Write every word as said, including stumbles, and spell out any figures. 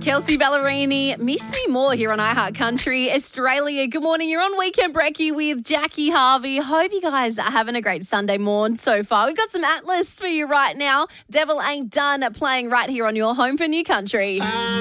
Kelsey Ballerini, Miss Me More here on iHeart Country Australia. Good morning. You're on Weekend Brekkie with Jackie Harvey. Hope you guys are having a great Sunday morn so far. We've got some Atlas for you right now. Devil Ain't Done playing right here on your home for New Country.